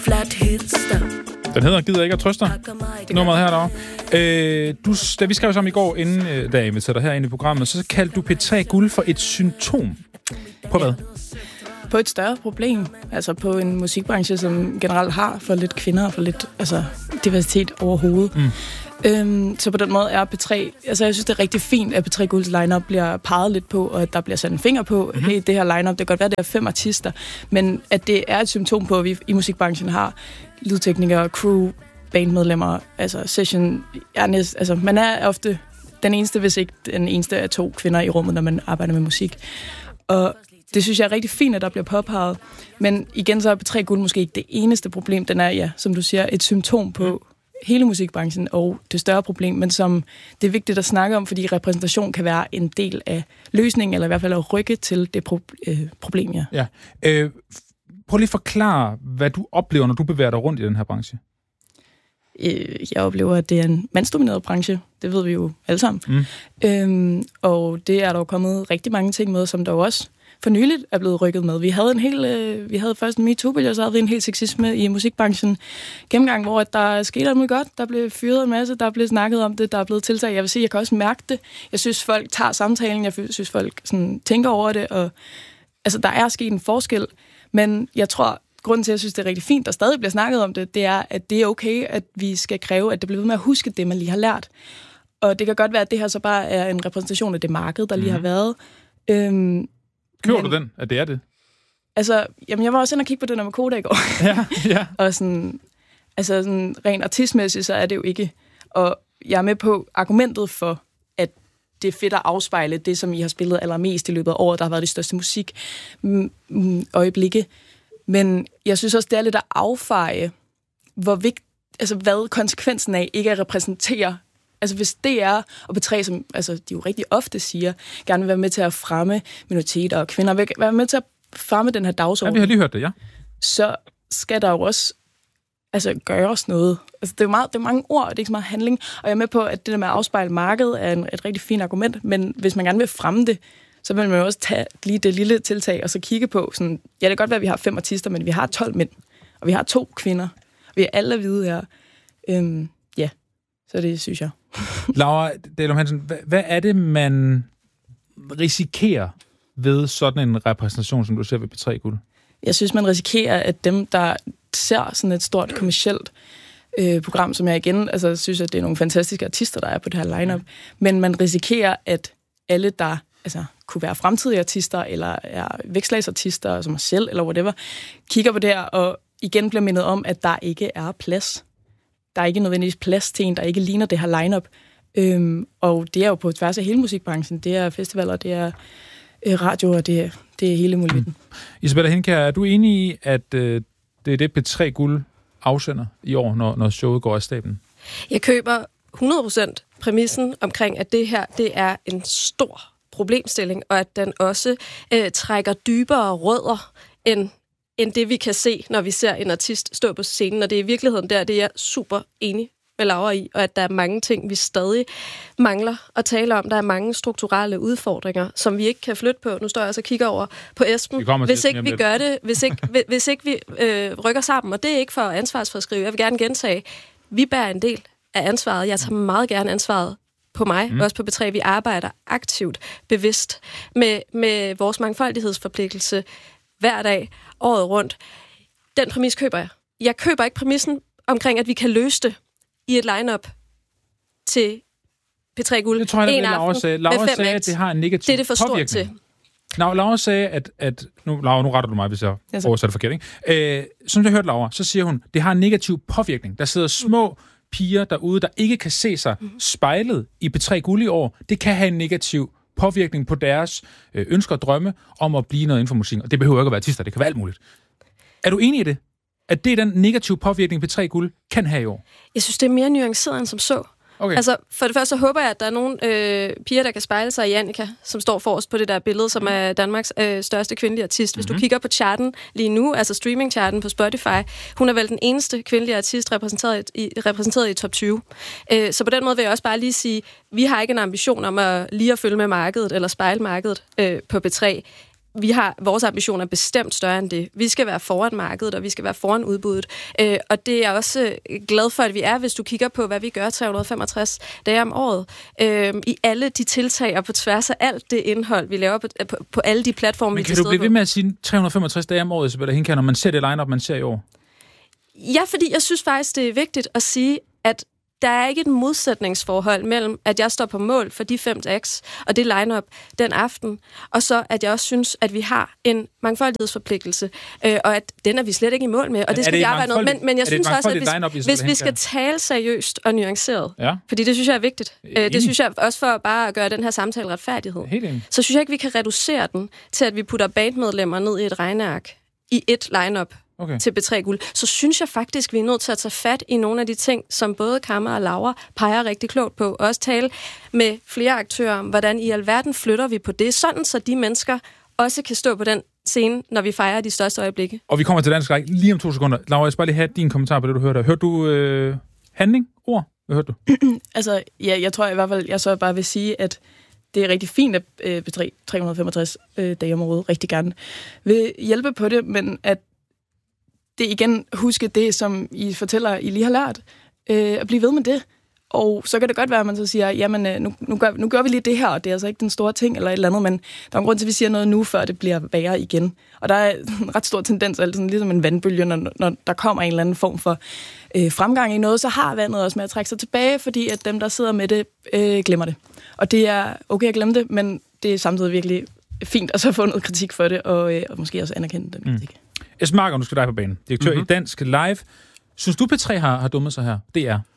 Den hedder Gider ikke at trøste dig. Nummeret her derovre. Da vi skrev sammen i går, inden da jeg inviterede dig her ind i programmet, så kaldte du P3 Guld for et symptom. På hvad? På et større problem. Altså på en musikbranche, som generelt har for lidt kvinder og for lidt diversitet overhovedet. Så på den måde er P3... Altså jeg synes, det er rigtig fint, at P3 Gulds line-up bliver peget lidt på, og at der bliver sat en finger på, hey, det her line-up, det kan godt være, det er 5 artister, men at det er et symptom på, at vi i musikbranchen har lydteknikere, crew, bandmedlemmer, altså session... man er ofte den eneste, hvis ikke den eneste af 2 kvinder i rummet, når man arbejder med musik. Og det synes jeg er rigtig fint, at der bliver påpeget. Men igen, så er P3 Guld måske ikke det eneste problem. Den er, ja, som du siger, et symptom på hele musikbranchen og det større problem, men som det er vigtigt at snakke om, fordi repræsentation kan være en del af løsningen, eller i hvert fald at rykke til det problem, ja. Ja. Prøv lige at forklare, hvad du oplever, når du bevæger dig rundt i den her branche. Jeg oplever, at det er en mandsdomineret branche. Det ved vi jo alle sammen. Og det er der jo kommet rigtig mange ting med, som der jo også for nyligt er blevet rykket med. Vi havde først en MeToo-bølge, og så havde vi en helt sexisme i musikbranchen gennemgang, hvor der skete alt muligt godt. Der blev fyret en masse, der blev snakket om det, der er blevet tiltag. Jeg vil sige, jeg kan også mærke det. Jeg synes, folk tager samtalen. Jeg synes, folk sådan, tænker over det. Og, altså, der er sket en forskel. Men jeg tror, grunden til, at jeg synes, det er rigtig fint, der stadig bliver snakket om det, det er, at det er okay, at vi skal kræve, at det bliver ved med at huske det, man lige har lært. Og det kan godt være, at det her så bare er en repræsentation af det marked, der lige har været. Køber du den, at det er det? Altså, jamen, jeg var også inde og kigge på den med Koda i går. Ja. Og sådan rent artistmæssigt, så er det jo ikke. Og jeg er med på argumentet for, at det er fedt at afspejle det, som I har spillet allermest i løbet af året, der har været de største musikøjeblikke. Men jeg synes også, det er lidt at affeje, hvor vigtigt, altså hvad konsekvensen af ikke at repræsentere. Altså hvis det er, og P3, som altså, de jo rigtig ofte siger, gerne vil være med til at fremme minoriteter og kvinder, vil være med til at fremme den her dagsorden. Ja, vi har lige hørt det, ja. Så skal der jo også gøres noget. Altså det er mange ord, og det er ikke så meget handling. Og jeg er med på, at det der med at afspejle markedet er et rigtig fint argument, men hvis man gerne vil fremme det, så vil man jo også tage lige det lille tiltag, og så kigge på, sådan, ja, det kan godt være, at vi har 5 artister, men vi har 12 mænd, og vi har 2 kvinder. Vi er alle hvide her. Ja, så det synes jeg. Laura Dalum Hansen, hvad er det, man risikerer ved sådan en repræsentation, som du ser ved P3 Guld? Jeg synes, man risikerer, at dem, der ser sådan et stort kommercielt program, som jeg igen synes, at det er nogle fantastiske artister, der er på det her line-up, men man risikerer, at alle, der kunne være fremtidige artister, eller er vækslagsartister, som mig selv, eller whatever, kigger på det her, og igen bliver mindet om, at der ikke er plads. Der er ikke nødvendigvis plads til en, der ikke ligner det her line-up. Og det er jo på tværs af hele musikbranchen. Det er festivaler, det er radio, og det er hele muligheden. Isabella Hindkjær, er du enig i, at det er det P3 Guld afsender i år, når showet går af stablen? Jeg køber 100% præmissen omkring, at det her det er en stor problemstilling, og at den også trækker dybere rødder end det, vi kan se, når vi ser en artist stå på scenen. Og det er i virkeligheden det er jeg super enig med Laura i, og at der er mange ting, vi stadig mangler at tale om. Der er mange strukturelle udfordringer, som vi ikke kan flytte på. Nu står jeg altså og kigger over på Esben. Hvis ikke vi gør det, hvis ikke vi rykker sammen, og det er ikke for ansvarsforskrive. Jeg vil gerne gentage, vi bærer en del af ansvaret. Jeg tager meget gerne ansvaret på mig, også på P3. Vi arbejder aktivt, bevidst med vores mangfoldighedsforpligtelse hver dag, året rundt. Den præmis køber jeg. Jeg køber ikke præmissen omkring, at vi kan løse det i et line-up til P3 Guld. Det tror jeg, Laura sagde, at det har en negativ det er det for stort påvirkning. til. Laura sagde, at nu retter du mig, hvis jeg oversætter forkert, ikke? Som jeg hørte Laura, så siger hun, det har en negativ påvirkning. Der sidder små piger derude, der ikke kan se sig spejlet i P3 Guld i år. Det kan have en negativ påvirkning på deres ønsker og drømme om at blive noget inden for musik. Og det behøver ikke at være artister, det kan være alt muligt. Er du enig i det? At det er den negative påvirkning, P3 Guld kan have i år? Jeg synes, det er mere nuanceret end som så. Okay. Altså, for det første så håber jeg, at der er nogle piger, der kan spejle sig i Annika, som står forrest på det der billede, som er Danmarks største kvindelige artist. Hvis du kigger på charten lige nu, altså streaming-charten på Spotify, hun er vel den eneste kvindelige artist repræsenteret i top 20. Så på den måde vil jeg også bare lige sige, vi har ikke en ambition om at følge med markedet eller spejle markedet på P3. vores ambition er bestemt større end det. Vi skal være foran markedet, og vi skal være foran udbuddet. Og det er jeg også glad for, at vi er, hvis du kigger på, hvad vi gør 365 dage om året. I alle de tiltag og på tværs af alt det indhold, vi laver på alle de platforme, vi til stede på. Men kan du blive ved med at sige 365 dage om året, Isabella Hinckær, når man ser det line-up, man ser i år? Ja, fordi jeg synes faktisk, det er vigtigt at sige, at der er ikke et modsætningsforhold mellem, at jeg står på mål for de 5 acts og det line-up den aften, og så at jeg også synes, at vi har en mangfoldighedsforpligtelse, og at den er vi slet ikke i mål med, og det skal vi arbejde med. Men jeg synes også, at hvis vi skal tale seriøst og nuanceret, fordi det synes jeg er vigtigt, det synes jeg også for bare at gøre den her samtale retfærdighed, så synes jeg ikke, vi kan reducere den til, at vi putter bandmedlemmer ned i et regneark i et line-up. Til B3 Guld, så synes jeg faktisk, vi er nødt til at tage fat i nogle af de ting, som både Kamma og Laura peger rigtig klogt på, og også tale med flere aktører om, hvordan i alverden flytter vi på det, sådan så de mennesker også kan stå på den scene, når vi fejrer de største øjeblikke. Og vi kommer til Dansk Række lige om 2 sekunder. Laura, jeg skal bare lige have din kommentar på det, du hørte. Hørte du handling? Ord? Hvad hørte du? Altså, ja, jeg tror i hvert fald, jeg så bare vil sige, at det er rigtig fint, at B3 365 dage om året rigtig gerne vil hjælpe på det, men at det igen huske det, som I fortæller, I lige har lært, at blive ved med det. Og så kan det godt være, at man så siger, jamen, nu gør vi lige det her, og det er altså ikke den store ting eller et eller andet, men der er en grund til, at vi siger noget nu, før det bliver værre igen. Og der er en ret stor tendens, altså ligesom en vandbølge, når der kommer en eller anden form for fremgang i noget, så har vandet også med at trække sig tilbage, fordi at dem, der sidder med det, glemmer det. Og det er okay at glemme det, men det er samtidig virkelig fint at så få noget kritik for det, og måske også anerkende den kritik. Esben Marker, nu skal dig på banen. Direktør i Dansk Live. Synes du, P3 har dummet sig her? Det er.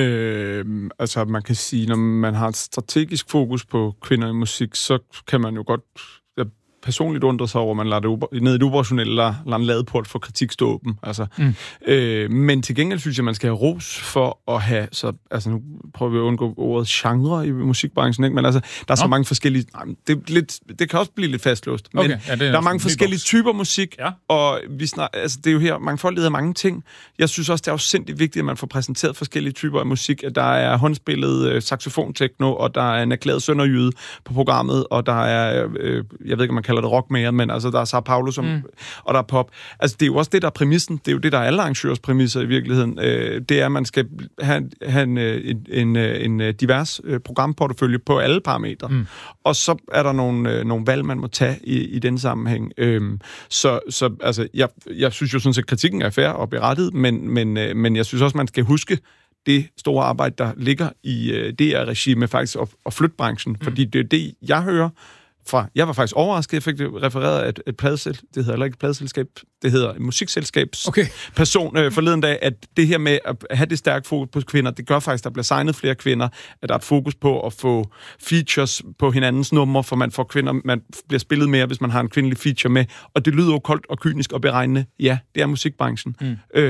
Altså, man kan sige, når man har et strategisk fokus på kvinder i musik, så kan man jo godt personligt undre sig over, at man lader det ned i det operationelle, lader en ladeport for kritik stå åben. Altså. Men til gengæld synes jeg, man skal have ros for at have, så, altså nu prøver vi at undgå ordet genre i musikbranchen, ikke? Men altså, der er så mange forskellige, det kan også blive lidt fastlåst, men der er mange forskellige typer musik, og altså, det er jo her, mangfoldighed af mange ting. Jeg synes også, det er jo sindssygt vigtigt, at man får præsenteret forskellige typer af musik, at der er håndspillet saxofontekno, og der er en erklæret sønderjyde på programmet, og der er, jeg ved ikke, om man kalder det rock mere, men altså der er Sao Paulo, og der er pop. Altså det er jo også det, der er præmissen. Det er jo det, der er alle arrangørers præmisser i virkeligheden. Det er, at man skal have en divers programportefølje på alle parametre. Og så er der nogle valg, man må tage i den sammenhæng. Så altså, jeg synes jo sådan set, at kritikken er fair og berettiget, men jeg synes også, man skal huske det store arbejde, der ligger i DR-regi med faktisk at flytte branchen. Fordi det er det, jeg hører jeg var faktisk overrasket, jeg fik det refereret af et pladeselskab, det hedder heller ikke et pladeselskab, det hedder et musikselskabs person forleden dag, at det her med at have det stærke fokus på kvinder, det gør faktisk, at der bliver signet flere kvinder, at der er et fokus på at få features på hinandens numre, for man får kvinder, man bliver spillet mere, hvis man har en kvindelig feature med, og det lyder jo koldt og kynisk og beregnende. Ja, det er musikbranchen.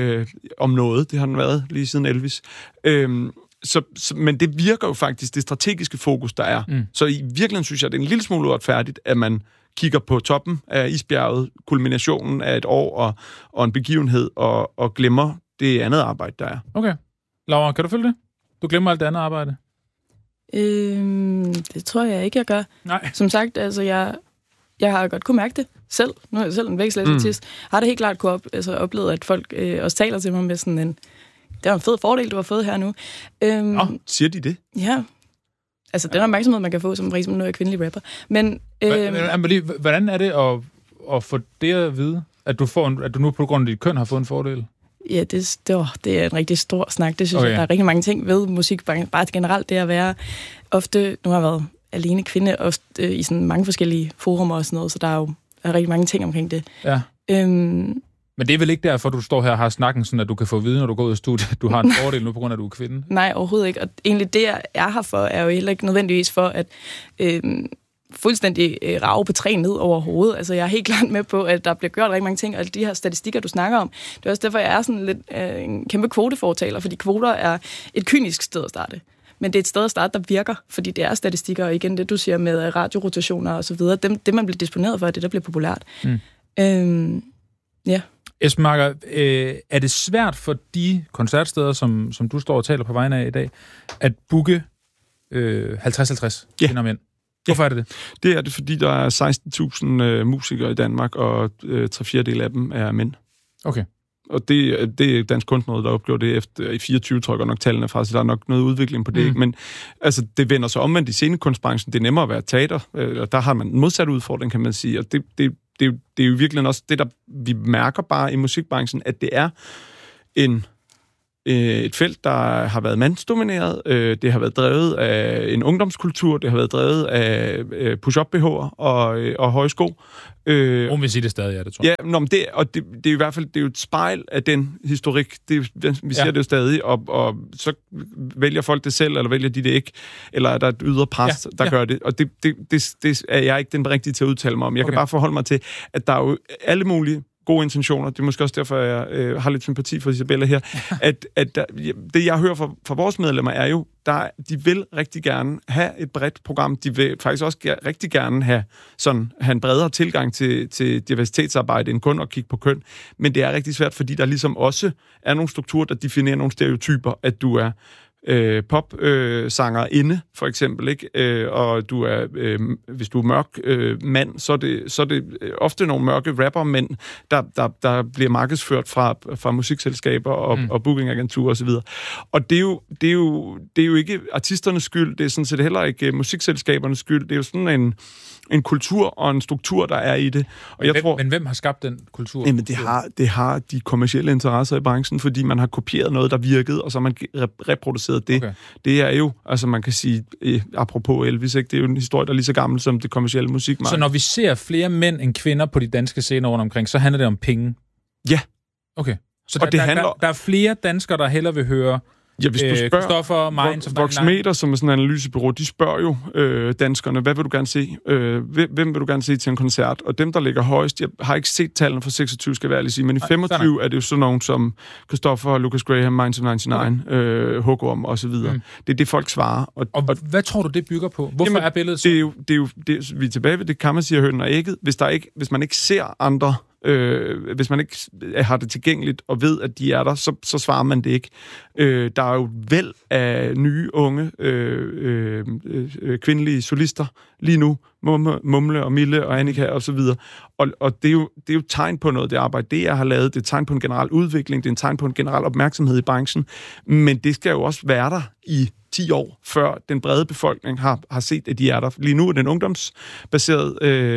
Om noget, det har den været lige siden Elvis. Men det virker jo faktisk, det strategiske fokus, der er. Så i virkeligheden synes jeg, det er en lille smule uretfærdigt, at man kigger på toppen af isbjerget, kulminationen af et år og en begivenhed, og glemmer det andet arbejde, der er. Okay. Laura, kan du følge det? Du glemmer alt det andet arbejde? Det tror jeg ikke, jeg gør. Nej. Som sagt, altså jeg har godt kunne mærke det selv. Nu er jeg selv en vækstlæsartist. Har det helt klart oplevet, at folk også taler til mig med sådan en det er en fed fordel, du har fået her nu. Siger de det? Ja. Altså, den opmærksomhed, man kan få, som for eksempel, nu er jeg kvindelig rapper. Men hvordan er det at få det at vide, at du nu på grund af dit køn har fået en fordel? Ja, det er en rigtig stor snak. Det synes jeg, der er rigtig mange ting ved musik. Bare generelt det at være ofte, nu har jeg været alene kvinde, ofte i sådan mange forskellige forumer og sådan noget, så der er rigtig mange ting omkring det. Ja. Men det er vel ikke derfor, du står her og har snakken, sådan at du kan få at vide, når du går ud af studiet, at du har en fordel nu, på grund af, at du er kvinde? Nej, overhovedet ikke. Og egentlig det, jeg er her for, er jo heller ikke nødvendigvis for at fuldstændig rage på træ ned over hovedet. Altså, jeg er helt klart med på, at der bliver gjort rigtig mange ting, og de her statistikker, du snakker om, det er også derfor, jeg er sådan lidt en kæmpe kvotefortaler, fordi kvoter er et kynisk sted at starte. Men det er et sted at starte, der virker, fordi det er statistikker, og igen det, du siger med radiorotationer og så videre, det man bliver disponeret for, er det, der bliver populært. Ja. Esben Marker, er det svært for de koncertsteder, som du står og taler på vegne af i dag, at booke 50-50 kvinder og mænd? Hvorfor er det det? Det er det, fordi der er 16.000 musikere i Danmark, og 3/4 af dem er mænd. Okay. Og det er Dansk Kunstnerråd, der opgjorde det efter i 24, tror jeg nok tallene fra, så der er nok noget udvikling på det. Men altså, det vender sig omvendt i scenekunstbranchen. Det er nemmere at være teater. Der har man en modsat udfordring, kan man sige. Og det er jo virkelig også det, der vi mærker bare i musikbranchen, at det er et felt, der har været mandsdomineret. Det har været drevet af en ungdomskultur. Det har været drevet af push-up-BH'er og høje sko. Hun vil sige det stadig, det tror jeg. Ja, det er i hvert fald det er jo et spejl af den historik. Vi ser det jo stadig, og så vælger folk det selv, eller vælger de det ikke, eller er der et ydre pres, der gør det. Og det er jeg ikke den rigtige til at udtale mig om. Jeg kan bare forholde mig til, at der er jo alle mulige gode intentioner. Det er måske også derfor, jeg har lidt sympati for Isabella her. Det, jeg hører fra vores medlemmer, er jo, de vil rigtig gerne have et bredt program. De vil faktisk også rigtig gerne have en bredere tilgang til diversitetsarbejde, end kun at kigge på køn. Men det er rigtig svært, fordi der ligesom også er nogle strukturer, der definerer nogle stereotyper, at du er pop-sangerinde, for eksempel, ikke? Og du er, hvis du er mørk mand, så er det ofte nogle mørke rapper-mænd, der bliver markedsført fra musikselskaber og bookingagenturer osv. Og det er jo ikke artisternes skyld, det er sådan set heller ikke musikselskabernes skyld, det er jo sådan en kultur og en struktur, der er i det. Og men hvem har skabt den kultur? Jamen, det har de kommercielle interesser i branchen, fordi man har kopieret noget, der virkede, og så har man reproduceret det. Okay. Det er jo, altså man kan sige, apropos Elvis, ikke? Det er jo en historie, der er lige så gammel som det kommercielle musikmarked. Så når vi ser flere mænd end kvinder på de danske scener rundt omkring, så handler det om penge? Ja. Okay. Så der er flere danskere, der hellere vil høre hvis du spørger Christoffer, Voxmeter, som er sådan en analysebureau, de spørger jo danskerne, hvad vil du gerne se? Hvem vil du gerne se til en koncert? Og dem, der ligger højst, jeg har ikke set tallene for 26, skal jeg være ærlig sige, men i 25 er det jo sådan nogen som Christoffer, Lucas Graham, Minds of 99, Hugo og så videre. Det er det, folk svarer. Og hvad tror du, det bygger på? Hvorfor er billedet så? Det er jo vi er tilbage ved det, kan man sige, hønen og ægget. Hvis man ikke ser andre, hvis man ikke har det tilgængeligt og ved, at de er der, så svarer man det ikke. Der er jo væld af nye, unge, kvindelige solister lige nu. Mumle og Mille og Annika og så videre. Og det er jo tegn på noget, det arbejde, det jeg har lavet. Det er tegn på en generel udvikling, det er en tegn på en generel opmærksomhed i branchen. Men det skal jo også være der i 10 år, før den brede befolkning har set, at de er der. Lige nu er den ungdomsbaseret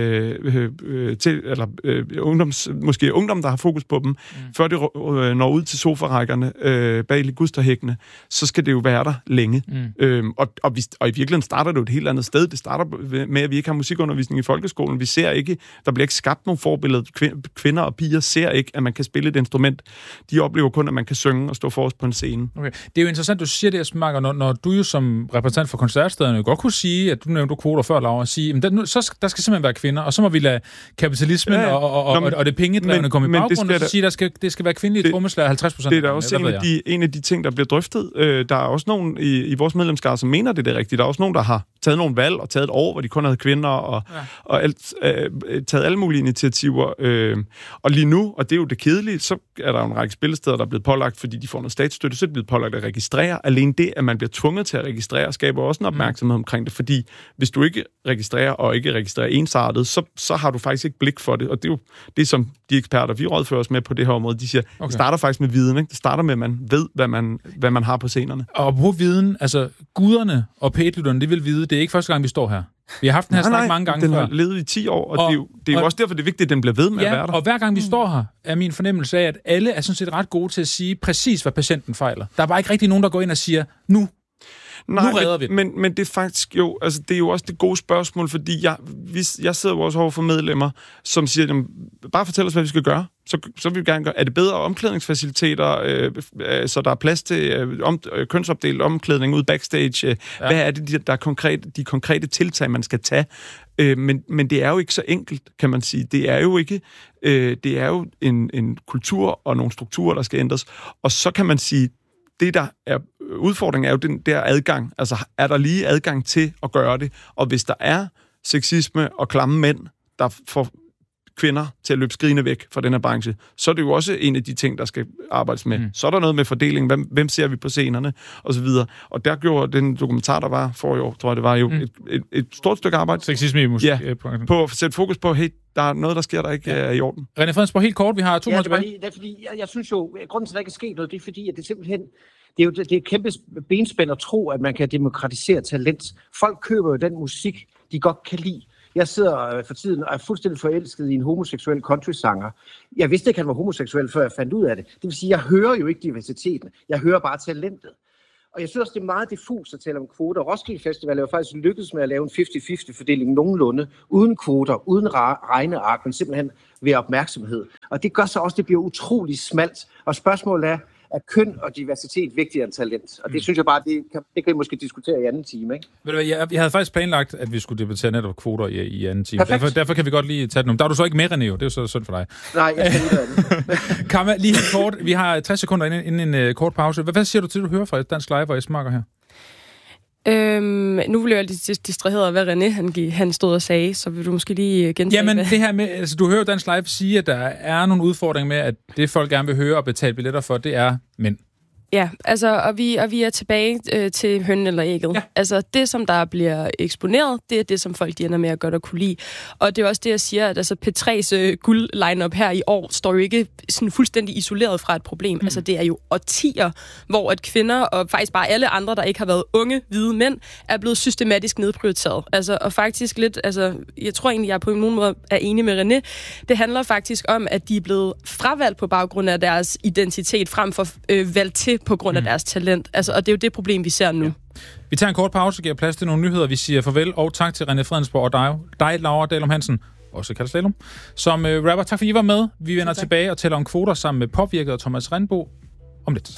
måske ungdom, der har fokus på dem. Før det når ud til sofarækkerne bag ligusterhækkene, så skal det jo være der længe. Og i virkeligheden starter det jo et helt andet sted. Det starter med, at vi ikke har musikundervisning i folkeskolen. Vi ser ikke, der bliver ikke skabt nogle forbilleder. Kvinder og piger ser ikke, at man kan spille et instrument. De oplever kun, at man kan synge og stå forrest på en scene. Okay. Det er jo interessant, du siger det, Marker, når du jo som repræsentant for koncertstederne jo godt kunne sige, at du nævnte kvoter før, Laura, og sige, at der skal simpelthen være kvinder, og så må vi lade kapitalismen og det pengedrevne komme i baggrunden, og så sige, at det skal være kvindelige trommeslager 50%. Det er da også en af de ting, der bliver drøftet. Der er også nogen i vores medlemskab, som mener, det er rigtigt. Der er også nogen, der har taget nogle valg og taget et år, hvor de kun havde kvinder og taget alle mulige initiativer. Og lige nu, og det er jo det kedelige, så er der jo en række spillesteder, der er blevet pålagt, fordi de får noget statsstøtte, så er det blevet pålagt at registrere. Alene det, at man bliver tvunget til at registrere, skaber også en opmærksomhed omkring det, fordi hvis du ikke registrerer og ikke registrerer ensartet, så har du faktisk ikke blik for det. Og det er jo det, som de eksperter, vi rådfører os med på det her område, de siger, det starter faktisk med viden. Ikke? Det starter med, at man ved, hvad man har på scenerne. Og på viden, altså guderne og pætlytterne, det vil vide, det er ikke første gang, vi står her. Vi har haft den her snak mange gange den før. Den har levet i 10 år, og det er jo også derfor, det er vigtigt, at den bliver ved med at være der. Og hver gang vi står her, er min fornemmelse af, at alle er sådan set ret gode til at sige præcis, hvad patienten fejler. Der er bare ikke rigtig nogen, der går ind og siger, nu redder vi den. Men det er faktisk jo, altså det er jo også det gode spørgsmål, fordi jeg sidder jo også over for medlemmer, som siger, jamen, bare fortæl os, hvad vi skal gøre. Så vil vi gerne gøre. Er det bedre omklædningsfaciliteter, så der er plads til kønsopdelt omklædning ud backstage? Hvad er det, der er de konkrete tiltag, man skal tage? Men det er jo ikke så enkelt, kan man sige. Det er jo ikke. Det er jo en kultur og nogle strukturer, der skal ændres. Og så kan man sige, det der er udfordringen er jo den der adgang. Altså, er der lige adgang til at gøre det? Og hvis der er sexisme og klamme mænd, der får kvinder til at løbe skrigende væk fra den her branche, så er det jo også en af de ting, der skal arbejdes med. Så er der noget med fordeling, hvem ser vi på scenerne, og så videre. Og der gjorde den dokumentar, der var for i år, tror jeg, det var jo et stort stykke arbejde. Sexisme i musik. Ja, på at sætte fokus på, hey, der er noget, der sker, der ikke er i orden. René Fredensborg, helt kort, vi har 2 minutter tilbage. Det er fordi, jeg synes jo, grunden til, at der ikke er sket noget, det er fordi, at det simpelthen, det er et kæmpe benspænd at tro, at man kan demokratisere talent. Folk køber jo den musik, de godt kan lide. Jeg sidder for tiden og er fuldstændig forelsket i en homoseksuel countrysanger. Jeg vidste ikke, han var homoseksuel, før jeg fandt ud af det. Det vil sige, jeg hører jo ikke diversiteten. Jeg hører bare talentet. Og jeg synes også, det er meget diffust at tale om kvoter. Roskilde Festival er jo faktisk lykkedes med at lave en 50-50-fordeling nogenlunde, uden kvoter, uden regneark, men simpelthen ved opmærksomhed. Og det gør så også, at det bliver utrolig smalt. Og spørgsmålet er køn og diversitet vigtigere end talent? Og det synes jeg bare, det kan vi måske diskutere i anden time, ikke? Ved du hvad, jeg havde faktisk planlagt, at vi skulle debattere netop kvoter i anden time. Derfor kan vi godt lige tage den om. Der er du så ikke med, René, jo. Det er jo så synd for dig. Nej, jeg skal ikke Kamma, lige helt kort. Vi har 60 sekunder inden en kort pause. Hvad siger du til, du hører fra Dansk Live og Esben Marker her? Nu blev jeg lidt distraheret af, hvad René han stod og sagde, så vil du måske lige gentage. Jamen, det her med, altså du hører Dansk Live sige, at der er nogle udfordringer med, at det folk gerne vil høre og betale billetter for, det er mænd. Ja, altså, og vi er tilbage til hønnen eller ægget. Ja. Altså, det, som der bliver eksponeret, det er det, som folk de ender med at godt at kunne lide. Og det er også det, jeg siger, at altså, P3's guld-line-up her i år står jo ikke sådan fuldstændig isoleret fra et problem. Altså, det er jo årtier, hvor at kvinder, og faktisk bare alle andre, der ikke har været unge, hvide mænd, er blevet systematisk nedprioriteret. Altså, og faktisk lidt, altså, jeg tror egentlig, jeg på nogen måde er enig med René. Det handler faktisk om, at de er blevet fravalgt på baggrund af deres identitet, frem for valgt til på grund af deres talent. Altså, og det er jo det problem, vi ser nu. Ja. Vi tager en kort pause, giver plads til nogle nyheder. Vi siger farvel og tak til René Fredensborg og dig, Laura Dalum Hansen, også kaldt Slalom, som rapper. Tak fordi I var med. Vi vender tilbage og tæller om kvoter sammen med Påvirket og Thomas Rindbo om lidt.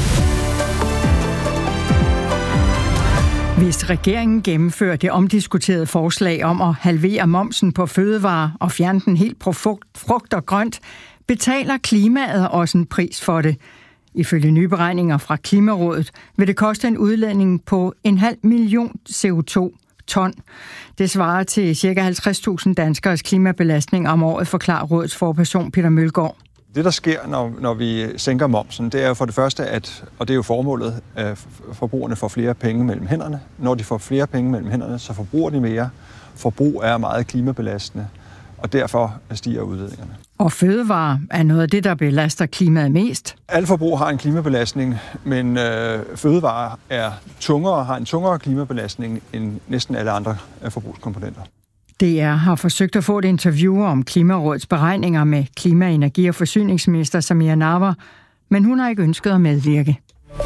Hvis regeringen gennemfører det omdiskuterede forslag om at halvere momsen på fødevarer og fjerne den helt på frugt og grønt, betaler klimaet også en pris for det. Ifølge nye beregninger fra Klimarådet vil det koste en udledning på 0,5 million CO2-ton. Det svarer til ca. 50.000 danskeres klimabelastning om året, forklarer rådets forperson Peter Mølgaard. Det, der sker, når vi sænker momsen, det er jo for det første, og det er jo formålet, at forbrugerne får flere penge mellem hænderne. Når de får flere penge mellem hænderne, så forbruger de mere. Forbrug er meget klimabelastende, og derfor stiger udledningerne. Og fødevarer er noget af det, der belaster klimaet mest. Alle forbrug har en klimabelastning, men fødevarer har en tungere klimabelastning end næsten alle andre forbrugskomponenter. DR har forsøgt at få et interview om Klimarådets beregninger med klima-, energi- og forsyningsminister Samira Nawa, men hun har ikke ønsket at medvirke.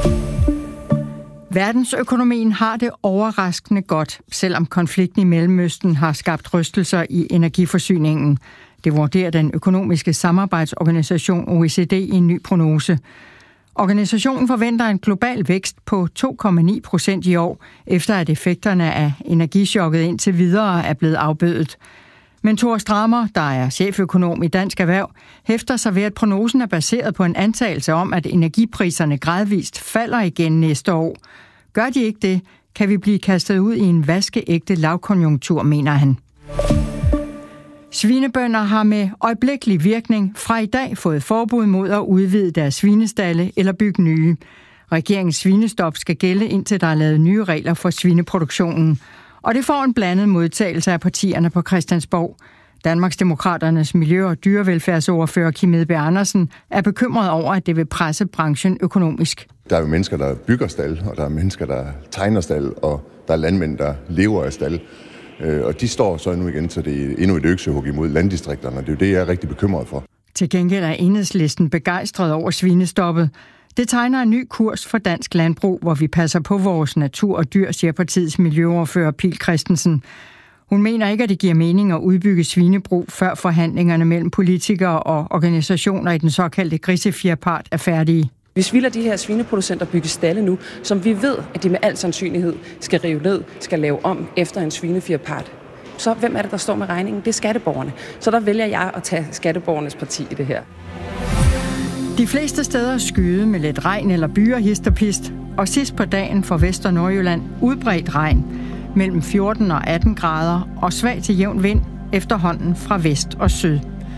Verdensøkonomien har det overraskende godt, selvom konflikten i Mellemøsten har skabt rystelser i energiforsyningen. Det vurderer den økonomiske samarbejdsorganisation OECD i en ny prognose. Organisationen forventer en global vækst på 2,9% i år, efter at effekterne af energichokket indtil videre er blevet afbødet. Men Thor Strammer, der er cheføkonom i Dansk Erhverv, hæfter sig ved, at prognosen er baseret på en antagelse om, at energipriserne gradvist falder igen næste år. Gør de ikke det, kan vi blive kastet ud i en vaskeægte lavkonjunktur, mener han. Svinebønder har med øjeblikkelig virkning fra i dag fået forbud mod at udvide deres svinestalde eller bygge nye. Regeringens svinestop skal gælde, indtil der er lavet nye regler for svineproduktionen. Og det får en blandet modtagelse af partierne på Christiansborg. Danmarksdemokraternes miljø- og dyrevelfærdsordfører Kim Edberg Andersen er bekymret over, at det vil presse branchen økonomisk. Der er jo mennesker, der bygger stald, og der er mennesker, der tegner stald, og der er landmænd, der lever af stald. Og de står så nu igen, så det er endnu et øksehug imod landdistrikterne, og det er jo det, jeg er rigtig bekymret for. Til gengæld er Enhedslisten begejstret over svinestoppet. Det tegner en ny kurs for dansk landbrug, hvor vi passer på vores natur og dyr, siger partiets miljøordfører Pihl Christensen. Hun mener ikke, at det giver mening at udbygge svinebrug, før forhandlingerne mellem politikere og organisationer i den såkaldte grisefjerpart er færdige. Hvis vi lader de her svineproducenter bygge stalde nu, som vi ved, at de med al sandsynlighed skal rive ned, skal lave om efter en svinefjerpart, så hvem er det, der står med regningen? Det er skatteborgerne. Så der vælger jeg at tage skatteborgernes parti i det her. De fleste steder skyde med lidt regn eller byer hist og pist, og sidst på dagen for Vest- og Nordjylland udbredt regn mellem 14 og 18 grader og svag til jævn vind efterhånden fra vest og syd.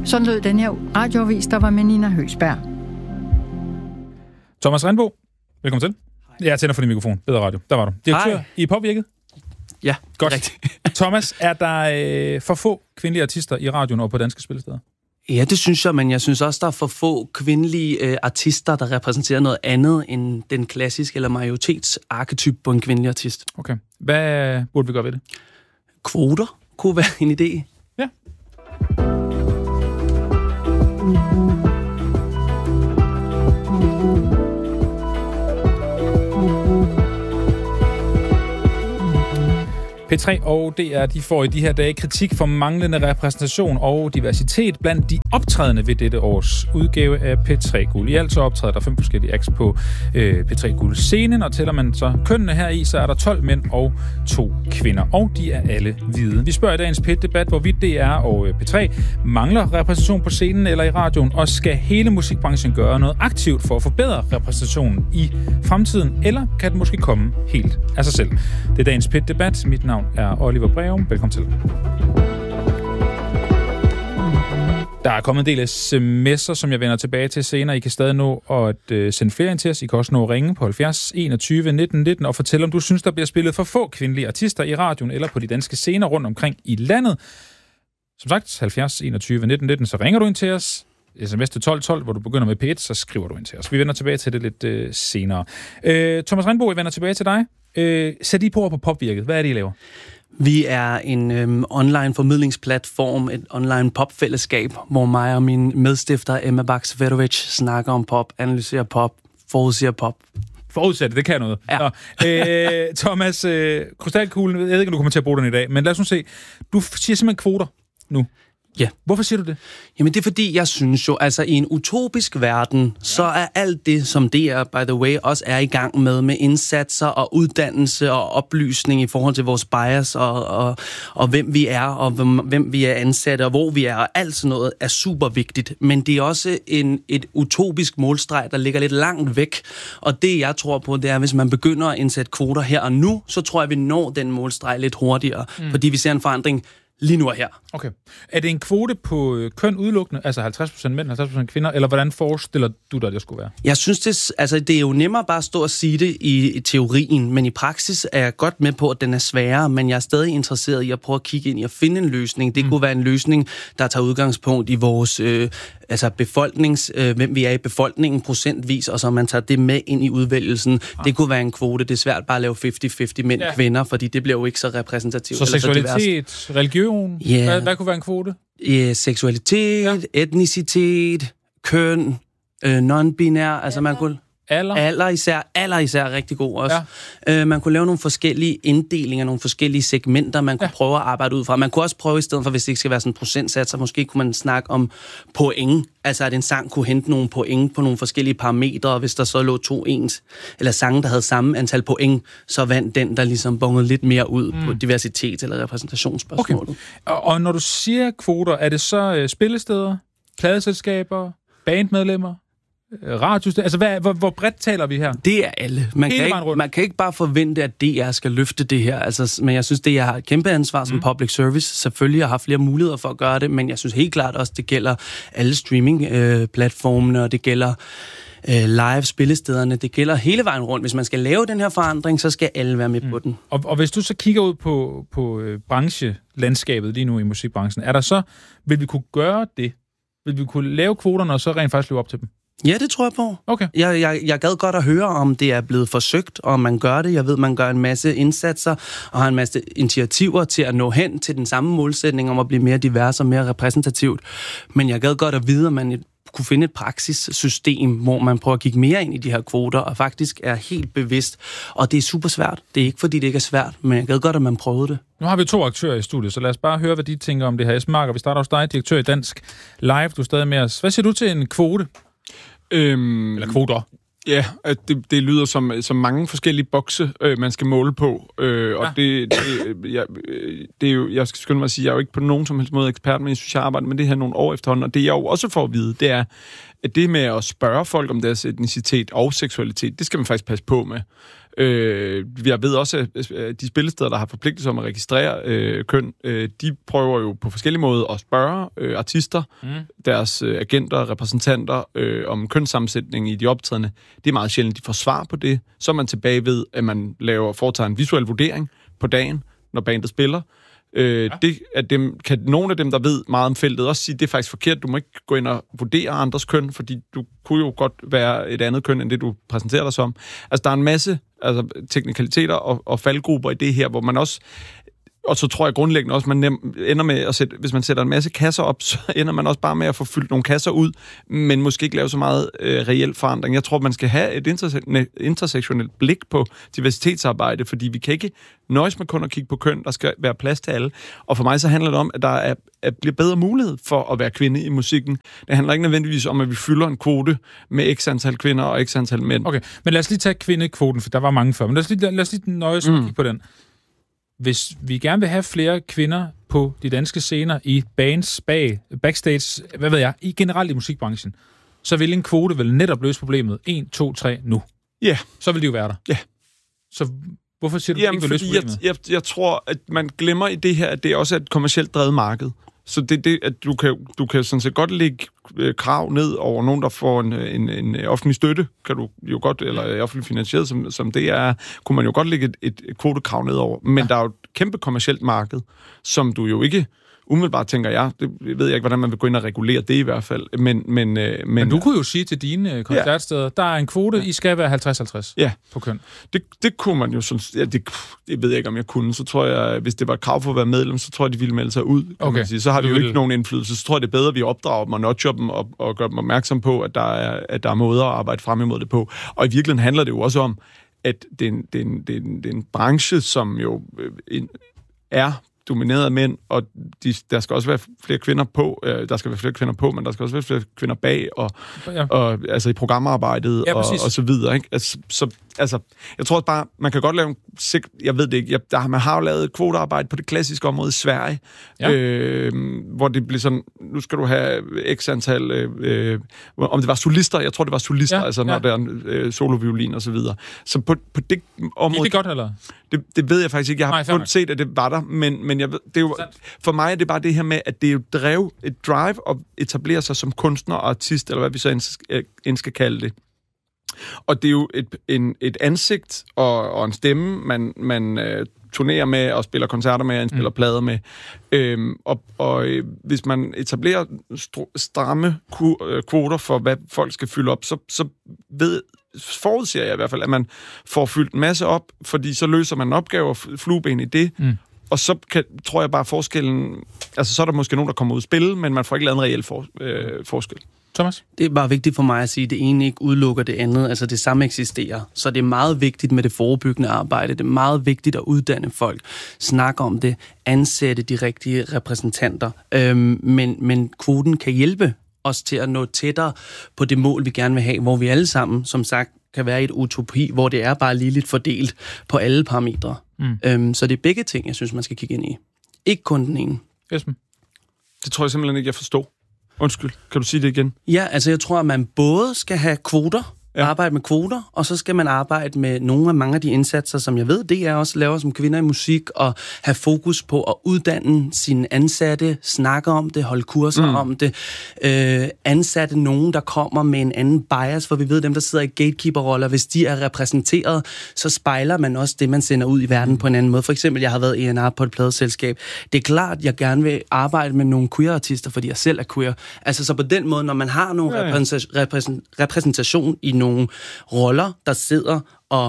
Sådan lød den her radioavis, der var med Nina Høgsberg. Thomas Rindbo, velkommen til. Jeg tænder for din mikrofon. Bedre radio. Der var du. Direktør i Påvirket. Ja, godt. Rigtigt. Thomas, er der for få kvindelige artister i radioen og på danske spillesteder? Ja, det synes jeg, men jeg synes også, der er for få kvindelige artister, der repræsenterer noget andet end den klassiske eller majoritetsarketyp på en kvindelig artist. Okay. Hvad burde vi gøre ved det? Kvoter kunne være en idé. Ja. P3 og DR, de får i de her dage kritik for manglende repræsentation og diversitet blandt de optrædende ved dette års udgave af P3 Guld. I alt så optræder der 5 forskellige acts på P3 Guld scenen, og tæller man så kønnene her i, så er der 12 mænd og 2 kvinder, og de er alle hvide. Vi spørger i dagens P1-debat, hvorvidt DR og P3 mangler repræsentation på scenen eller i radioen, og skal hele musikbranchen gøre noget aktivt for at forbedre repræsentationen i fremtiden, eller kan det måske komme helt af sig selv? Det er dagens P1-debat. Mit navn er Oliver Breum. Velkommen til. Der er kommet en del sms'er, som jeg vender tilbage til senere. I kan stadig nå at sende flere ind til os. I kan også nå at ringe på 70 21 19 19 og fortælle, om du synes, der bliver spillet for få kvindelige artister i radioen eller på de danske scener rundt omkring i landet. Som sagt, 70 21 19 19, så ringer du ind til os. SMS til 1212, hvor du begynder med P1, så skriver du ind til os. Vi vender tilbage til det lidt senere. Thomas Rindbo, jeg vender tilbage til dig. Sæt I på Popvirket. Hvad er det, I laver? Vi er en online formidlingsplatform, et online popfællesskab, hvor mig og min medstifter Emma Bak-Svetovic snakker om pop, analyserer pop, forudsiger pop. Forudsætte, det kan noget. Ja. Thomas, krystalkuglen, jeg ved ikke, om du kommer til at bruge den i dag, men lad os nu se. Du siger simpelthen kvoter nu. Ja. Hvorfor siger du det? Jamen det er fordi, jeg synes jo, altså i en utopisk verden, så er alt det, som DR, by the way, også er i gang med indsatser og uddannelse og oplysning i forhold til vores bias og hvem vi er, og hvem vi er ansatte, og hvor vi er, og alt sådan noget er super vigtigt. Men det er også et utopisk målstreg, der ligger lidt langt væk. Og det, jeg tror på, det er, hvis man begynder at indsætte kvoter her og nu, så tror jeg, vi når den målstreg lidt hurtigere, fordi vi ser en forandring lige nu og her. Okay. Er det en kvote på køn udelukkende, altså 50% mænd, 50% kvinder, eller hvordan forestiller du dig, det skulle være? Jeg synes, det er jo nemmere bare at stå og sige det i teorien, men i praksis er jeg godt med på, at den er sværere, men jeg er stadig interesseret i at prøve at kigge ind i at finde en løsning. Det kunne være en løsning, der tager udgangspunkt i vores hvem vi er i befolkningen procentvis, og så man tager det med ind i udvælgelsen. Det kunne være en kvote. Det er svært bare at lave 50-50 mænd og kvinder, fordi det bliver jo ikke så repræsentativt. Så seksualitet, religion, hvad kunne være en kvote? Seksualitet, etnicitet, køn, non-binær, altså man kunne... Alder især er rigtig god også. Ja. Man kunne lave nogle forskellige inddelinger, nogle forskellige segmenter, man kunne prøve at arbejde ud fra. Man kunne også prøve, i stedet for, hvis det ikke skal være sådan en procentsats, så måske kunne man snakke om point. Altså, at en sang kunne hente nogle point på nogle forskellige parametre, og hvis der så lå 2 ens, eller sange, der havde samme antal point, så vandt den, der ligesom bongede lidt mere ud på diversitet eller repræsentationsspørgsmålet. Okay. Og når du siger kvoter, er det så spillesteder, pladeselskaber, bandmedlemmer? Radio, altså hvor bredt taler vi her? Det er alle. Man kan ikke bare forvente, at DR skal løfte det her. Altså, men jeg synes, det har et kæmpe ansvar som public service. Selvfølgelig har haft flere muligheder for at gøre det, men jeg synes helt klart også, det gælder alle streaming-platformene, og det gælder live-spillestederne. Det gælder hele vejen rundt. Hvis man skal lave den her forandring, så skal alle være med på den. Og hvis du så kigger ud på branchelandskabet lige nu i musikbranchen, er der så, vil vi kunne gøre det? Vil vi kunne lave kvoterne og så rent faktisk løbe op til dem? Ja, det tror jeg på. Okay. Jeg gad godt at høre, om det er blevet forsøgt, og om man gør det. Jeg ved, man gør en masse indsatser og har en masse initiativer til at nå hen til den samme målsætning om at blive mere divers og mere repræsentativt. Men jeg gad godt at vide, om man kunne finde et praksissystem, hvor man prøver at kigge mere ind i de her kvoter, og faktisk er helt bevidst. Og det er super svært. Det er ikke, fordi det ikke er svært, men jeg gad godt, at man prøvede det. Nu har vi 2 aktører i studiet, så lad os bare høre, hvad de tænker om det her. Esben Marker, vi starter hos dig, direktør i Dansk Live. Du er stadig med os. Hvad siger du til en kvote? Eller kvoter? Ja, det lyder som mange forskellige bokse, man skal måle på. Og det er jo, jeg skal skynde mig at sige, jeg er jo ikke på nogen som helst måde ekspert, men jeg synes, jeg arbejder med det her nogle år efterhånden. Og det jeg jo også får at vide, det er, at det med at spørge folk om deres etnicitet og seksualitet, det skal man faktisk passe på med. Jeg ved også, at de spillesteder, der har forpligtet sig om at registrere køn, de prøver jo på forskellige måder at spørge artister, deres agenter, repræsentanter om kønssammensætning i de optrædende. Det er meget sjældent, de får svar på det. Så er man tilbage ved, at man foretager en visuel vurdering på dagen, når bandet spiller. Det kan nogle af dem, der ved meget om feltet, også sige, at det er faktisk forkert. Du må ikke gå ind og vurdere andres køn, fordi du kunne jo godt være et andet køn, end det du præsenterer dig som. Altså, der er en masse teknikaliteter og faldgrupper i det her, hvor man også... Og så tror jeg grundlæggende også, man ender med at sætte... Hvis man sætter en masse kasser op, så ender man også bare med at få fyldt nogle kasser ud, men måske ikke lave så meget reel forandring. Jeg tror, man skal have et intersektionelt blik på diversitetsarbejde, fordi vi kan ikke nøjes med kun at kigge på køn. Der skal være plads til alle. Og for mig så handler det om, at der bliver bedre mulighed for at være kvinde i musikken. Det handler ikke nødvendigvis om, at vi fylder en kvote med x antal kvinder og x antal mænd. Okay, men lad os lige tage kvindekvoten, for der var mange før. Men lad os lige nøjes med at kigge på den. Hvis vi gerne vil have flere kvinder på de danske scener i bands, backstage, hvad ved jeg, generelt i musikbranchen, så vil en kvote vel netop løse problemet 1, 2, 3 nu. Ja. Yeah. Så vil de jo være der. Ja. Yeah. Så hvorfor siger du, ikke vil løse problemet? Jeg tror, at man glemmer i det her, at det også er et kommercielt drevet marked. Så det at du kan sådan set godt lægge krav ned over nogen, der får en offentlig støtte, kan du jo godt, eller offentlig finansieret, som det er, kunne man jo godt lægge et kvotekrav ned over. Men der er jo et kæmpe kommercielt marked, som du jo ikke umiddelbart tænker jeg. Det ved jeg ikke, hvordan man vil gå ind og regulere det i hvert fald. Men du kunne jo sige til dine koncertsteder, der er en kvote, I skal være 50-50 på køn. Det kunne man jo sådan... det ved jeg ikke, om jeg kunne. Så tror jeg, hvis det var et krav for at være medlem, så tror jeg, de ville melde sig ud. Kan man sige. Så har de jo ikke nogen indflydelse. Så tror jeg, det er bedre, at vi opdrager dem og nudger dem og gør dem opmærksom på, at der er måder at arbejde frem imod det på. Og i virkeligheden handler det jo også om, at det er en branche, som jo er domineret af mænd, og der skal også være flere kvinder på. Der skal være flere kvinder på, men der skal også være flere kvinder bag, og altså i programarbejdet, og så videre. Ikke? Altså, jeg tror også bare, man kan godt lave jeg ved det ikke, man har jo lavet kvotearbejde på det klassiske område i Sverige, hvor det bliver sådan, nu skal du have x antal, om det var solister, jeg tror det var solister, altså når der er soloviolin og så videre. Så på det område... Gik det godt, eller? Det ved jeg faktisk ikke. Jeg har kun set, at det var der, men jeg ved, det er jo, for mig er det bare det her med, at det er jo et drive at etablere sig som kunstner og artist, eller hvad vi så end skal kalde det. Og det er jo et ansigt og en stemme, man turnerer med og spiller koncerter med og spiller plader med. Hvis man etablerer stramme kvoter for, hvad folk skal fylde op, så forudser jeg i hvert fald, at man får fyldt en masse op, fordi så løser man en opgave og flueben i det. Og så tror jeg bare forskellen... Altså, så er der måske nogen, der kommer ud og spille, men man får ikke lavet en reel forskel. Thomas? Det er bare vigtigt for mig at sige, at det ene ikke udelukker det andet. Altså, det samme eksisterer. Så det er meget vigtigt med det forebyggende arbejde. Det er meget vigtigt at uddanne folk. Snakke om det. Ansætte de rigtige repræsentanter. Men kvoten kan hjælpe os til at nå tættere på det mål, vi gerne vil have, hvor vi alle sammen, som sagt, kan være i et utopi, hvor det er bare ligeligt fordelt på alle parametre. Så det er begge ting, jeg synes, man skal kigge ind i. Ikke kun den ene. Esben? Det tror jeg simpelthen ikke, jeg forstår. Undskyld, kan du sige det igen? Ja, altså jeg tror, at man både skal have kvoter, arbejde med kvoter, og så skal man arbejde med nogle af mange af de indsatser, som jeg ved, det er også laver som kvinder i musik, og have fokus på at uddanne sine ansatte, snakke om det, holde kurser om det, ansatte nogen, der kommer med en anden bias, for vi ved, dem, der sidder i gatekeeper-roller, hvis de er repræsenteret, så spejler man også det, man sender ud i verden på en anden måde. For eksempel, jeg har været E&R på et pladeselskab. Det er klart, jeg gerne vil arbejde med nogle queer-artister, fordi jeg selv er queer. Altså, så på den måde, når man har nogle repræsentation i nogle roller, der sidder og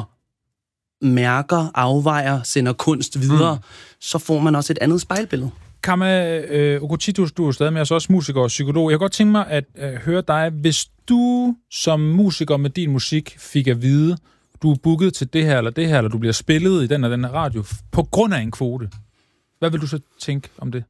mærker, afvejer, sender kunst videre, så får man også et andet spejlbillede. Kama Okotitus, du er stadig med os, også musiker og psykolog. Jeg kan godt tænke mig at høre dig. Hvis du som musiker med din musik fik at vide, du er booket til det her, eller du bliver spillet i den og den her radio, på grund af en kvote, hvad vil du så tænke om det?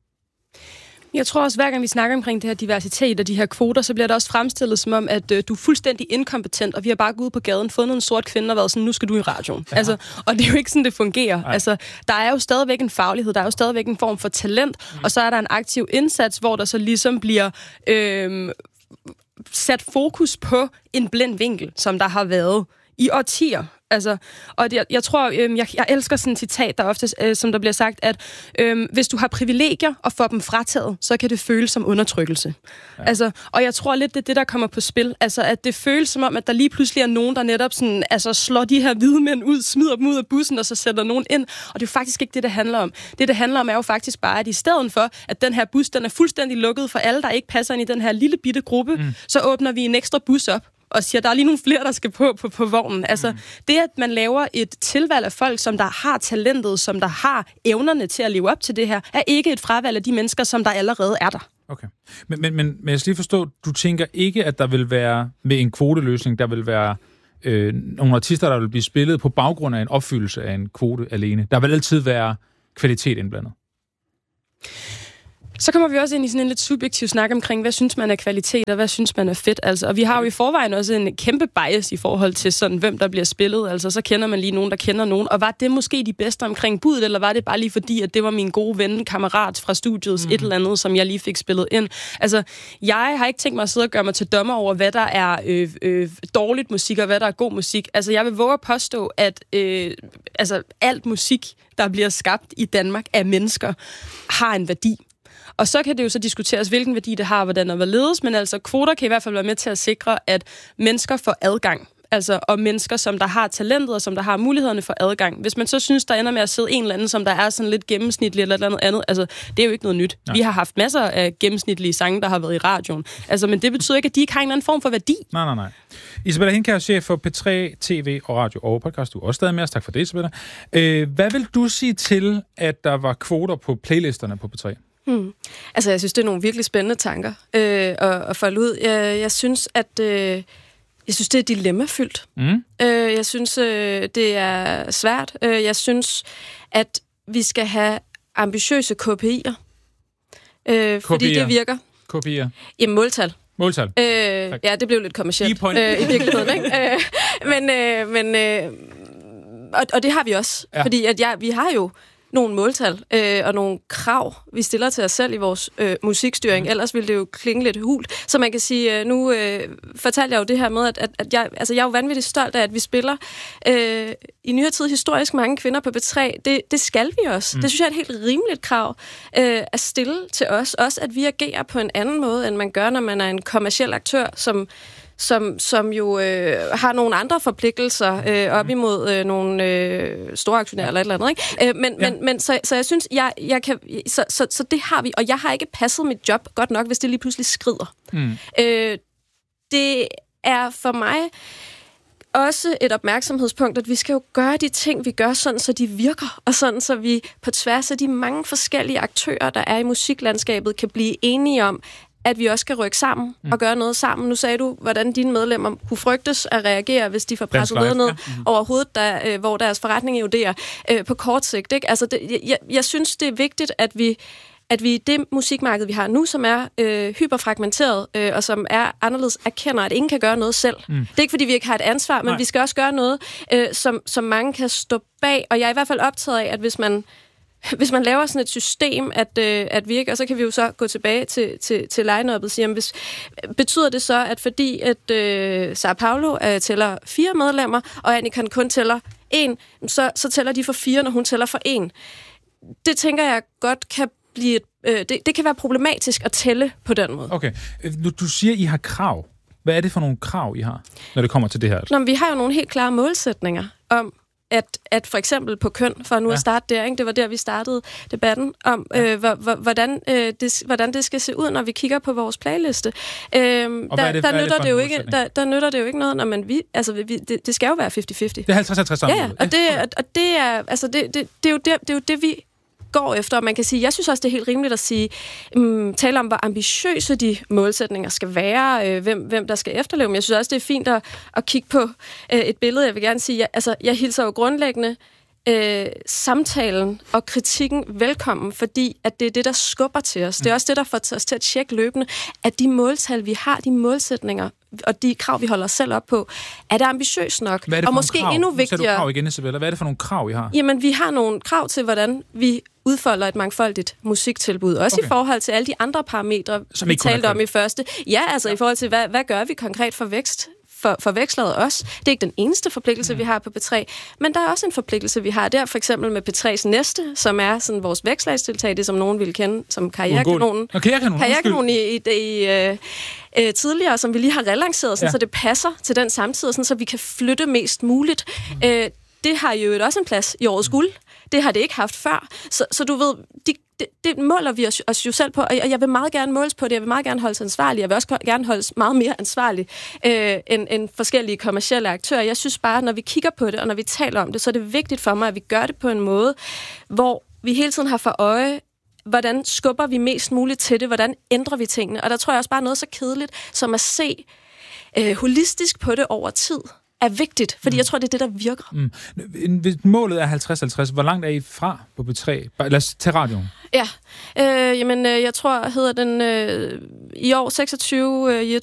Jeg tror også, hver gang vi snakker omkring det her diversitet og de her kvoter, så bliver det også fremstillet som om, at du er fuldstændig inkompetent, og vi har bare gået ud på gaden, fundet en sort kvinde og været sådan, nu skal du i radioen. Ja. Altså, og det er jo ikke sådan, det fungerer. Altså, der er jo stadigvæk en faglighed, der er jo stadigvæk en form for talent, og så er der en aktiv indsats, hvor der så ligesom bliver sat fokus på en blind vinkel, som der har været i årtier. Altså, og jeg tror, jeg elsker sådan et citat, der ofte, som der bliver sagt, at hvis du har privilegier og får dem frataget, så kan det føles som undertrykkelse. Ja. Altså, og jeg tror lidt, det er det, der kommer på spil. Altså, at det føles som om, at der lige pludselig er nogen, der netop sådan, altså, slår de her hvide mænd ud, smider dem ud af bussen, og så sætter nogen ind. Og det er jo faktisk ikke det handler om. Det handler om, er jo faktisk bare, at i stedet for, at den her bus, den er fuldstændig lukket for alle, der ikke passer ind i den her lille bitte gruppe, så åbner vi en ekstra bus op og siger, at der er lige nogle flere, der skal på vognen. Altså, det, at man laver et tilvalg af folk, som der har talentet, som der har evnerne til at leve op til det her, er ikke et fravalg af de mennesker, som der allerede er der. Okay. Men jeg skal lige forstå, du tænker ikke, at der vil være, med en kvoteløsning, der vil være nogle artister, der vil blive spillet på baggrund af en opfyldelse af en kvote alene. Der vil altid være kvalitet indblandet. Så kommer vi også ind i sådan en lidt subjektiv snak omkring, hvad synes man er kvalitet, og hvad synes man er fedt. Altså, og vi har jo i forvejen også en kæmpe bias i forhold til sådan, hvem der bliver spillet. Altså, så kender man lige nogen, der kender nogen. Og var det måske de bedste omkring budet, eller var det bare lige fordi, at det var min gode ven, kammerat fra studiets et eller andet, som jeg lige fik spillet ind? Altså, jeg har ikke tænkt mig at sidde og gøre mig til dommer over, hvad der er dårligt musik, og hvad der er god musik. Altså, jeg vil våge at påstå, at alt musik, der bliver skabt i Danmark af mennesker, har en værdi. Og så kan det jo så diskuteres, hvilken værdi det har, hvordan og hvorledes, men altså kvoter kan i hvert fald være med til at sikre, at mennesker får adgang. Altså, og mennesker, som der har talentet, og som der har mulighederne for adgang. Hvis man så synes, der ender med at sidde en eller anden, som der er sådan lidt gennemsnitlig eller noget andet, altså, det er jo ikke noget nyt. Nej. Vi har haft masser af gennemsnitlige sange, der har været i radioen. Altså, men det betyder ikke, at de ikke har en eller anden form for værdi. Nej. Isabella Hindkjær, chef for P3 TV og Radio og podcast. Du er også stadig med os. Tak for det, Isabella. Hvad vil du sige til, at der var kvoter på playlisterne på P3? Altså, jeg synes, det er nogle virkelig spændende tanker at folde ud. Jeg synes, at det er dilemmafyldt. Jeg synes, det er svært. Jeg synes, at vi skal have ambitiøse KPI'er. Fordi det virker. KPI'er? Jamen, måltal. Måltal. Ja, det blev lidt kommercielt i virkeligheden, ikke? Og det har vi også. Ja. Fordi at vi har jo nogle måltal og nogle krav, vi stiller til os selv i vores musikstyring. Ellers ville det jo klinge lidt hult. Så man kan sige, nu fortalte jeg jo det her med, at jeg er jo vanvittigt stolt af, at vi spiller i nyere tid historisk mange kvinder på P3. Det skal vi også. Det synes jeg er et helt rimeligt krav at stille til os. Også at vi agerer på en anden måde, end man gør, når man er en kommerciel aktør, som jo har nogle andre forpligtelser op imod nogle store aktionærer eller et eller andet, ikke? Men så jeg synes, jeg kan, så det har vi, og jeg har ikke passet mit job godt nok, hvis det lige pludselig skrider. Det er for mig også et opmærksomhedspunkt, at vi skal jo gøre de ting, vi gør, sådan så de virker, og sådan så vi på tværs af de mange forskellige aktører, der er i musiklandskabet, kan blive enige om, at vi også skal rykke sammen og gøre noget sammen. Nu sagde du, hvordan dine medlemmer kunne frygtes at reagere, hvis de får presset noget ned over hovedet, hvor deres forretning eroderer på kort sigt. Ikke? Altså, jeg synes, det er vigtigt, at vi i det musikmarked, vi har nu, som er hyperfragmenteret, og som er anderledes, erkender, at ingen kan gøre noget selv. Det er ikke, fordi vi ikke har et ansvar, men vi skal også gøre noget, som mange kan stå bag. Og jeg er i hvert fald optaget af, at hvis man laver sådan et system, at vi ikke, og så kan vi jo så gå tilbage til line-up'et og sige, betyder det så, at fordi at Sao Paulo tæller 4 medlemmer, og Annika kun tæller 1, så tæller de for 4, når hun tæller for 1. Det tænker jeg godt kan blive det kan være problematisk at tælle på den måde. Okay. Du siger, I har krav. Hvad er det for nogle krav, I har, når det kommer til det her? Nå, vi har jo nogle helt klare målsætninger om, at for eksempel på køn, for nu at starte der, ikke? Det var der, vi startede debatten om, hvordan det skal se ud, når vi kigger på vores playliste. Der nytter det jo ikke noget, når man det skal jo være 50-50. Det er 50-50 sammen. Ja, og det er jo det, vi går efter, og man kan sige, jeg synes også, det er helt rimeligt at sige, tale om, hvor ambitiøse de målsætninger skal være, hvem der skal efterleve. Men jeg synes også, det er fint at kigge på et billede. Jeg vil gerne sige, jeg hilser jo grundlæggende samtalen og kritikken velkommen, fordi at det er det, der skubber til os. Det er også det, der får os til at tjekke løbende, at de måltal, vi har, de målsætninger og de krav, vi holder os selv op på, er det ambitiøst nok? Og måske endnu vigtigere. Du krav igen, Isabella. Hvad er det for nogle krav, I har? Jamen, vi har nogle krav til, hvordan vi udfolder et mangfoldigt musiktilbud. Også i forhold til alle de andre parametre, vi talte om i første. Ja, altså i forhold til, hvad gør vi konkret for vækst? forvekslet også. Det er ikke den eneste forpligtelse, vi har på P3, men der er også en forpligtelse, vi har der, for eksempel med P3's næste, som er sådan vores vækslagstiltag, det som nogen ville kende som karrierekanonen. Karrierekanonen i tidligere, som vi lige har relanceret, sådan, så det passer til den samtid, sådan, så vi kan flytte mest muligt. Det har jo også en plads i årets guld. Det har det ikke haft før. Så du ved, det måler vi os jo selv på, og jeg vil meget gerne måles på det. Jeg vil meget gerne holdes ansvarlig. Jeg vil også gerne holdes meget mere ansvarlig end forskellige kommercielle aktører. Jeg synes bare, når vi kigger på det, og når vi taler om det, så er det vigtigt for mig, at vi gør det på en måde, hvor vi hele tiden har for øje, hvordan skubber vi mest muligt til det, hvordan ændrer vi tingene. Og der tror jeg også bare noget så kedeligt, som at se holistisk på det over tid, er vigtigt, fordi jeg tror, det er det, der virker. Hvis målet er 50-50, hvor langt er I fra på B3? Lad os tage radioen. Ja, jeg tror, hedder den i år 26 year